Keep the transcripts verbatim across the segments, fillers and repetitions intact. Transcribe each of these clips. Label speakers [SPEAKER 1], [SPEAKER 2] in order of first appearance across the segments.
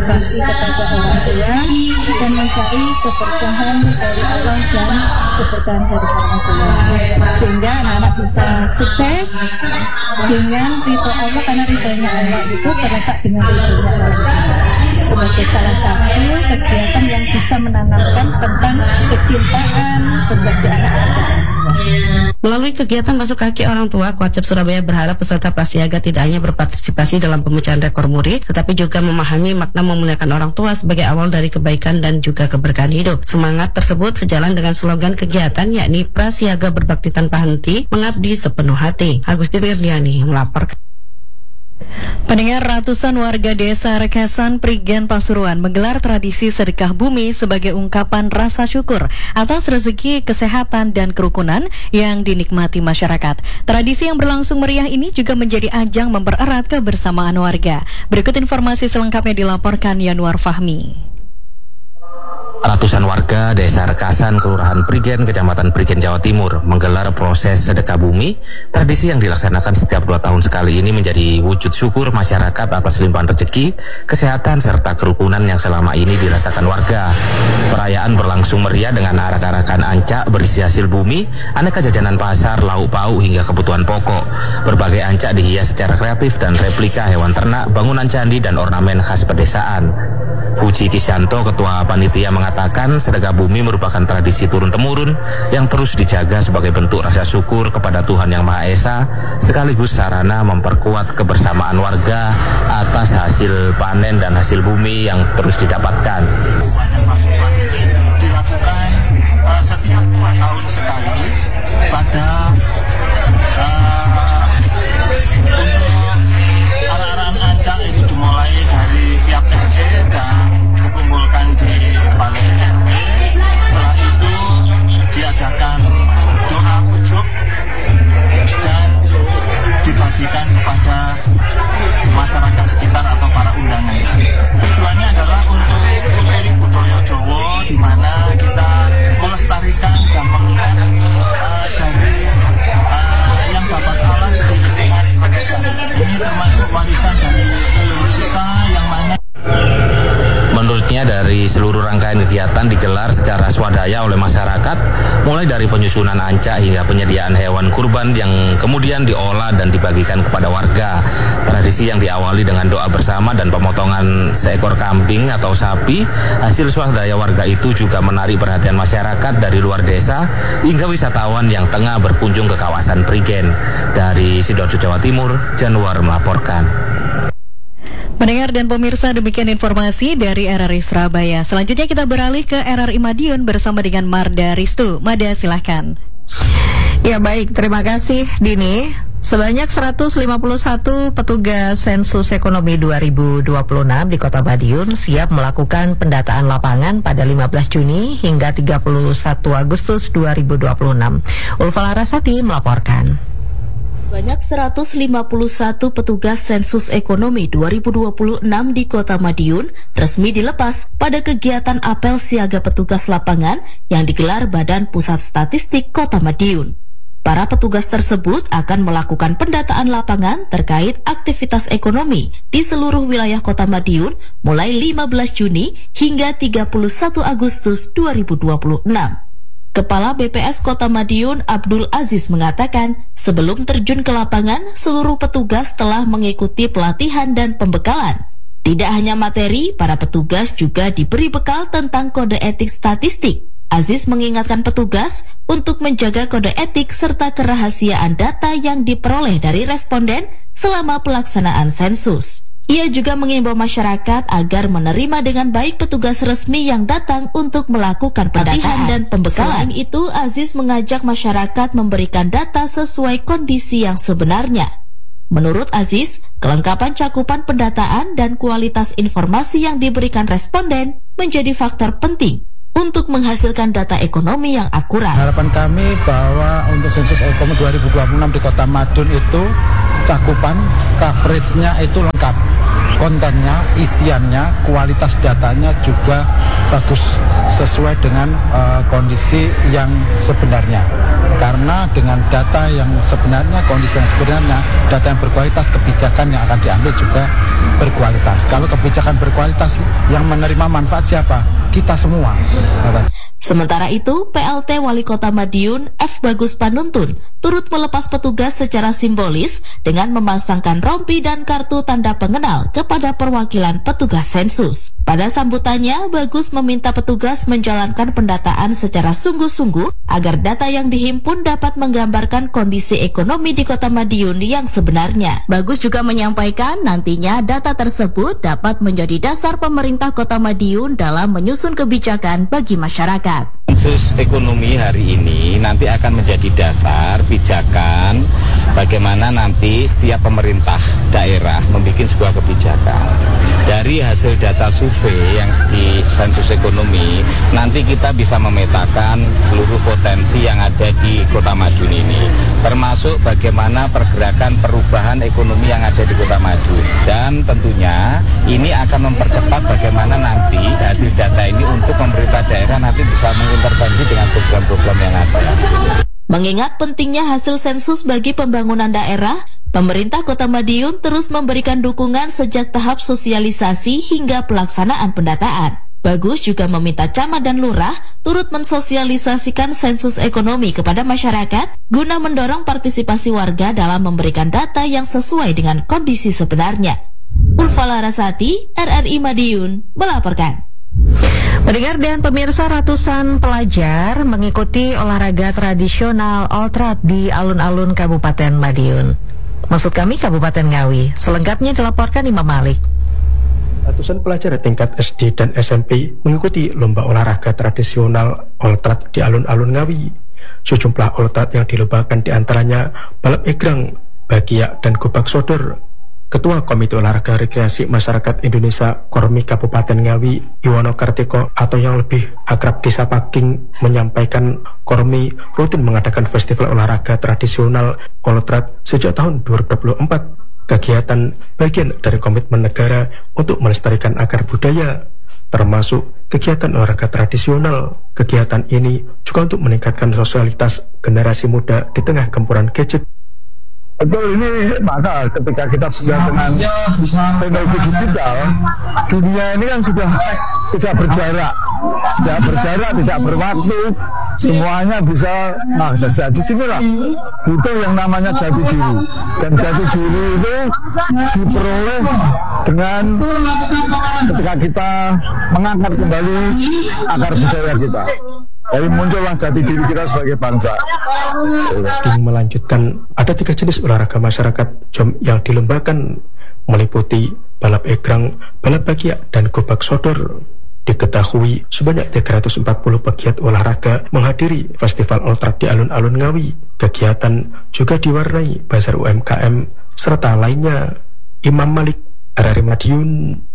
[SPEAKER 1] berbakti kepada orang tua dan mencari keberkahan dari Allah dan keberkahan dari orang tua, sehingga anak-anak bisa sukses dengan ridho Allah, karena ridhonya Allah itu terletak dengan ridhonya Allah. Sebagai salah satu kegiatan yang bisa menanamkan tentang kecintaan berbagi anak-anak.
[SPEAKER 2] Melalui kegiatan Masuk Kaki Orang Tua, Koacep Surabaya berharap peserta Prasiaga tidak hanya berpartisipasi dalam pemecahan rekor muri, tetapi juga memahami makna memuliakan orang tua sebagai awal dari kebaikan dan juga keberkahan hidup. Semangat tersebut sejalan dengan slogan kegiatan, yakni Prasiaga Berbakti Tanpa Henti, Mengabdi Sepenuh Hati. Agustin Wirdiani melaporkan.
[SPEAKER 3] Pendengar, ratusan warga desa Rekasan, Prigen, Pasuruan menggelar tradisi sedekah bumi sebagai ungkapan rasa syukur atas rezeki, kesehatan, dan kerukunan yang dinikmati masyarakat. Tradisi yang berlangsung meriah ini juga menjadi ajang mempererat kebersamaan warga. Berikut informasi selengkapnya dilaporkan Yanuar Fahmi.
[SPEAKER 4] Ratusan warga desa Rekasan, Kelurahan Prigen, Kecamatan Prigen, Jawa Timur menggelar proses sedekah bumi. Tradisi yang dilaksanakan setiap dua tahun sekali ini menjadi wujud syukur masyarakat atas limpahan rezeki, kesehatan, serta kerukunan yang selama ini dirasakan warga. Perayaan berlangsung meriah dengan arak-arakan ancak berisi hasil bumi, aneka jajanan pasar, lauk pauk, hingga kebutuhan pokok. Berbagai ancak dihias secara kreatif dan replika hewan ternak, bangunan candi, dan ornamen khas pedesaan. Fuji Kisyanto, Ketua Panitia, mengatakan sedekah bumi merupakan tradisi turun-temurun yang terus dijaga sebagai bentuk rasa syukur kepada Tuhan Yang Maha Esa, sekaligus sarana memperkuat kebersamaan warga atas hasil panen dan hasil bumi yang terus didapatkan.
[SPEAKER 5] Dilakukan uh, setiap dua tahun sekali pada uh, untuk arah-arahan ancak ini dimulai dari tiap R T dan dikumpulkan di balai R W. Setelah itu diadakan doa ujuk dan dibagikan kepada masyarakat sekitar atau para undangan. Tujuannya adalah untuk mengiring budaya Jawa, di mana kita melestarikan dan mengingat uh, dari uh, yang dapat alas di lingkungan pedesaan. Ini termasuk warisan dari leluhur kita yang mana.
[SPEAKER 4] Menurutnya, dari seluruh rangkaian kegiatan digelar secara swadaya oleh masyarakat, mulai dari penyusunan ancak hingga penyediaan hewan kurban yang kemudian diolah dan dibagikan kepada warga. Tradisi yang diawali dengan doa bersama dan pemotongan seekor kambing atau sapi hasil swadaya warga itu juga menarik perhatian masyarakat dari luar desa hingga wisatawan yang tengah berkunjung ke kawasan Prigen. Dari Sidoarjo, Jawa Timur, Januar melaporkan.
[SPEAKER 3] Pendengar dan pemirsa, demikian informasi dari R R I Surabaya. Selanjutnya kita beralih ke R R I Madiun bersama dengan Marda Ristu. Marda, silahkan.
[SPEAKER 6] Ya baik, terima kasih Dini. Sebanyak seratus lima puluh satu petugas sensus ekonomi dua ribu dua puluh enam di Kota Madiun siap melakukan pendataan lapangan pada lima belas Juni hingga tiga puluh satu Agustus dua ribu dua puluh enam. Ulfa Larasati melaporkan.
[SPEAKER 7] Banyak seratus lima puluh satu petugas sensus ekonomi dua ribu dua puluh enam di Kota Madiun resmi dilepas pada kegiatan apel siaga petugas lapangan yang digelar Badan Pusat Statistik Kota Madiun. Para petugas tersebut akan melakukan pendataan lapangan terkait aktivitas ekonomi di seluruh wilayah Kota Madiun mulai lima belas Juni hingga tiga puluh satu Agustus dua ribu dua puluh enam. Kepala B P S Kota Madiun Abdul Aziz mengatakan, sebelum terjun ke lapangan, seluruh petugas telah mengikuti pelatihan dan pembekalan. Tidak hanya materi, para petugas juga diberi bekal tentang kode etik statistik. Aziz mengingatkan petugas untuk menjaga kode etik serta kerahasiaan data yang diperoleh dari responden selama pelaksanaan sensus. Ia juga mengimbau masyarakat agar menerima dengan baik petugas resmi yang datang untuk melakukan pelatihan dan pembekalan. Selain itu, Aziz mengajak masyarakat memberikan data sesuai kondisi yang sebenarnya. Menurut Aziz, kelengkapan cakupan pendataan dan kualitas informasi yang diberikan responden menjadi faktor penting untuk menghasilkan data ekonomi yang akurat.
[SPEAKER 5] Harapan kami bahwa untuk sensus ekonomi dua ribu dua puluh enam di Kota Madiun itu cakupan coverage-nya itu lengkap.
[SPEAKER 8] kontennya, isiannya, kualitas datanya juga bagus sesuai dengan uh, kondisi yang sebenarnya. Karena dengan data yang sebenarnya, kondisi yang sebenarnya, data yang berkualitas, kebijakan yang akan diambil juga berkualitas. Kalau kebijakan berkualitas, yang menerima manfaat siapa? Kita semua.
[SPEAKER 7] Sementara itu, P L T Wali Kota Madiun, F. Bagus Panuntun, turut melepas petugas secara simbolis dengan memasangkan rompi dan kartu tanda pengenal kepada perwakilan petugas sensus. Pada sambutannya, Bagus meminta petugas menjalankan pendataan secara sungguh-sungguh agar data yang dihimpun dapat menggambarkan kondisi ekonomi di Kota Madiun yang sebenarnya.
[SPEAKER 9] Bagus juga menyampaikan nantinya data tersebut dapat menjadi dasar pemerintah Kota Madiun dalam menyusun kebijakan bagi masyarakat.
[SPEAKER 4] Sensus ekonomi hari ini nanti akan menjadi dasar pijakan bagaimana nanti setiap pemerintah daerah membuat sebuah kebijakan. Dari hasil data survei yang di sensus ekonomi, nanti kita bisa memetakan seluruh potensi yang ada di Kota Madiun ini, termasuk bagaimana pergerakan perubahan ekonomi yang ada di Kota Madiun. Dan tentunya ini akan mempercepat bagaimana nanti hasil data ini untuk pemerintah daerah nanti bisa mengintervensi dengan program-program yang ada.
[SPEAKER 7] Mengingat pentingnya hasil sensus bagi pembangunan daerah, pemerintah Kota Madiun terus memberikan dukungan sejak tahap sosialisasi hingga pelaksanaan pendataan. Bagus juga meminta camat dan lurah turut mensosialisasikan sensus ekonomi kepada masyarakat guna mendorong partisipasi warga dalam memberikan data yang sesuai dengan kondisi sebenarnya. Ulfa Larasati, R R I Madiun, melaporkan.
[SPEAKER 6] Pendengar dan pemirsa, ratusan pelajar mengikuti olahraga tradisional Oltrad di alun-alun Kabupaten Madiun. Maksud kami Kabupaten Ngawi. Selengkapnya dilaporkan Imam Malik.
[SPEAKER 10] Ratusan pelajar tingkat S D dan S M P mengikuti lomba olahraga tradisional Oltrad di alun-alun Ngawi. Sejumlah Oltrad yang dilombakan diantaranya balap egrang, bagia, dan gobak sodor. Ketua Komite Olahraga Rekreasi Masyarakat Indonesia Kormi Kabupaten Ngawi, Iwono Kartiko atau yang lebih akrab disapa King, menyampaikan Kormi rutin mengadakan festival olahraga tradisional Oltrad sejak tahun dua ribu dua puluh empat. Kegiatan bagian dari komitmen negara untuk melestarikan akar budaya, termasuk kegiatan olahraga tradisional. Kegiatan ini juga untuk meningkatkan sosialitas generasi muda di tengah gempuran gadget.
[SPEAKER 11] Betul, ini maka ketika kita sudah dengan teknologi digital, dunia ini kan sudah tidak berjarak, tidak berjarak, tidak berwaktu, semuanya bisa mengakses. Di sinilah butuh yang namanya jati diri, dan jati diri itu diperoleh dengan ketika kita mengangkat kembali akar budaya kita. Jadi muncullah jati diri kita sebagai bangsa.
[SPEAKER 10] King melanjutkan, ada tiga jenis olahraga masyarakat jom yang dilombakan, meliputi balap egrang, balap bagia, dan gobak sodor. Diketahui sebanyak tiga ratus empat puluh pegiat olahraga menghadiri Festival Oltrad di alun-alun Ngawi. Kegiatan juga diwarnai bazar U M K M serta lainnya. Imam Malik, R R I Madiun.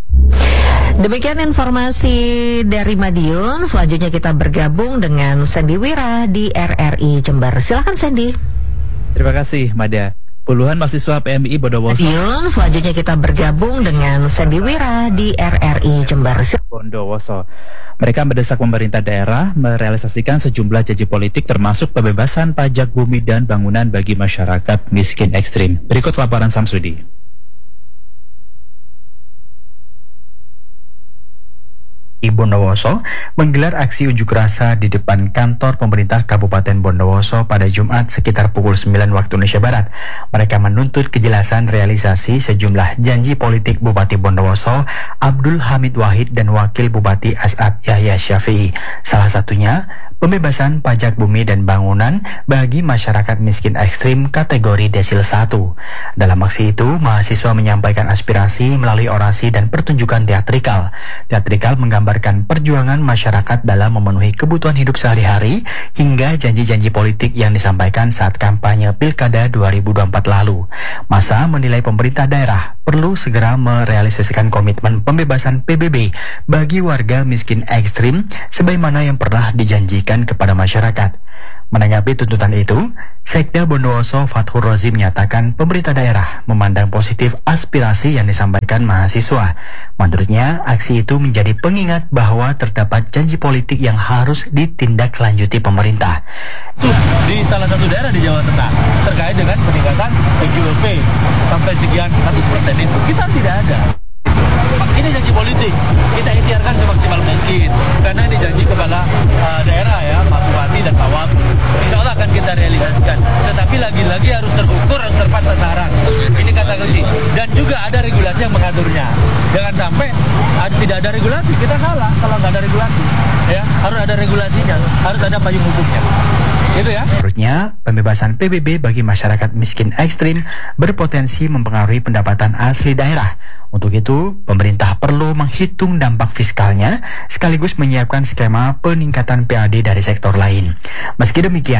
[SPEAKER 6] Demikian informasi dari Madiun. Selanjutnya kita bergabung dengan Sandy Wira di R R I Jember. Silakan Sandy.
[SPEAKER 12] Terima kasih Mada. Puluhan mahasiswa P M I Bondowoso.
[SPEAKER 6] Madiun. Selanjutnya kita bergabung dengan Sandy Wira di R R I Jember.
[SPEAKER 12] Bondowoso. Mereka mendesak pemerintah daerah merealisasikan sejumlah janji politik termasuk pembebasan pajak bumi dan bangunan bagi masyarakat miskin ekstrim. Berikut laporan Samsudi.
[SPEAKER 13] Bondowoso menggelar aksi unjuk rasa di depan kantor pemerintah Kabupaten Bondowoso pada Jumat sekitar pukul sembilan waktu Indonesia Barat. Mereka menuntut kejelasan realisasi sejumlah janji politik Bupati Bondowoso Abdul Hamid Wahid dan Wakil Bupati As'ad Yahya Syafi'i. Salah satunya pembebasan pajak bumi dan bangunan bagi masyarakat miskin ekstrim kategori desil satu. Dalam aksi itu, mahasiswa menyampaikan aspirasi melalui orasi dan pertunjukan teatrikal. Teatrikal menggambarkan perjuangan masyarakat dalam memenuhi kebutuhan hidup sehari-hari hingga janji-janji politik yang disampaikan saat kampanye Pilkada dua ribu dua puluh empat lalu. Massa menilai pemerintah daerah perlu segera merealisasikan komitmen pembebasan P B B bagi warga miskin ekstrim sebagaimana yang pernah dijanjikan kepada masyarakat. Menanggapi tuntutan itu, Sekda Bondowoso Fathur Rozi menyatakan pemerintah daerah memandang positif aspirasi yang disampaikan mahasiswa. Menurutnya, aksi itu menjadi pengingat bahwa terdapat janji politik yang harus ditindaklanjuti pemerintah.
[SPEAKER 14] Di salah satu daerah di Jawa Tengah terkait dengan peningkatan P G W P sampai sekian ratus persen itu kita tidak ada. Ini janji politik, kita ikhtiarkan semaksimal mungkin karena ini janji kepala uh, daerah ya, Pak Bupati dan Pak Wagub. Insya Allah akan kita realisasikan, tetapi lagi-lagi harus terukur, harus tepat sasaran. Ini kata kunci. Dan juga ada regulasi yang mengaturnya. Jangan sampai uh, tidak ada regulasi, kita salah kalau nggak ada regulasi. Ya, harus ada regulasinya, harus ada payung hukumnya. Itu ya.
[SPEAKER 13] Menurutnya, pembebasan P B B bagi masyarakat miskin ekstrim berpotensi mempengaruhi pendapatan asli daerah. Untuk itu, pemerintah perlu menghitung dampak fiskalnya sekaligus menyiapkan skema peningkatan P A D dari sektor lain. Meski demikian,